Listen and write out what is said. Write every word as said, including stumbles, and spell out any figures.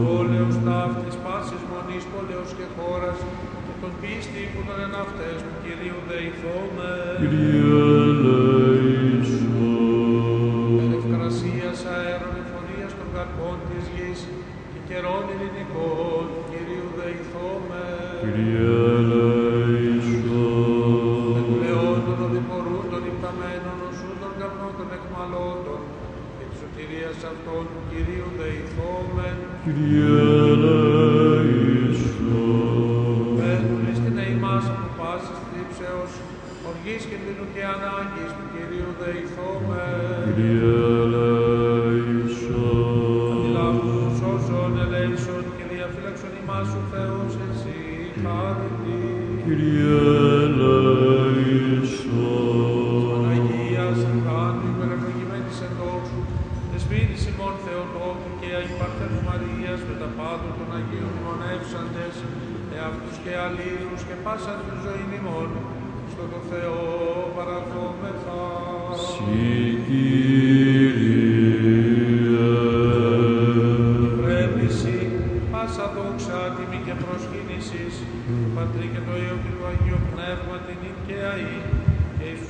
πόλεως ταύτης πάσης μονής πόλεως και χώρας και τον πίστη που τον εν αυτές του Κυρίου δεηθώμε. Kyrie eleison. Εν ευκρασίας αέρων εφορίας των καρπών της γης και καιρών ειρηνικών του Κυρίου δεηθώμε. Kyrie eleison. Εν πλεόν των οδηπορούντων υπταμένων οσούντων καπνών των εκμαλώτων και της σωτηρίας αυτών του Κυρίου δεηθώμεν. Kyrie eleison. Παίρνουν στην ημάς από πάσης θλίψεως, οργής κινδύνου και ανάγκης του Κυρίου δεηθώμεν. Kyrie eleison. Αντιλάβους όσων ελέησον και διαφύλαξον ημάς ο Θεός εσύ χάρητη. Kyrie eleison. Παναγίας Αρχάντου υπερευλογημένης εν δόξου, δεσπίνης ημών Θεοτόκου και αϊπαρθένου Μαρίας με τα πάντων των Αγίων μονεύσαντες, εαυτούς και αλλήλους και πάσα του ζωή ημών, στο το Θεό παραδόμεθα. Συ Κύριε. Πρέπειση, πάσα δόξα, τιμή και προσκύνησης, του Πατρί και το Υιό και του Αγίου Πνεύμα την και αή, και εις τους